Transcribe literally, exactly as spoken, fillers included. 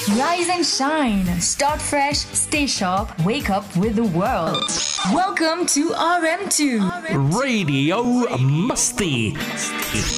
Rise and shine. Start fresh. Stay sharp. Wake up with the world. Welcome to R M two. Radio Musty.